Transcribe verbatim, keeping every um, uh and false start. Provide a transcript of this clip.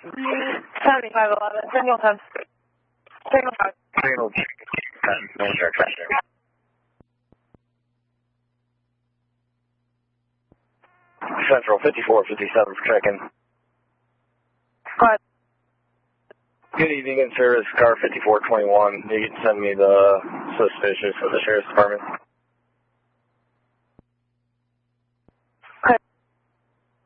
seventy-five eleven, signal ten. Signal five. Signal ten, no check, check. Central fifty-four fifty-seven for check-in. Go ahead. Good evening, in service, car fifty-four twenty-one. You can send me the suspicious for the Sheriff's Department.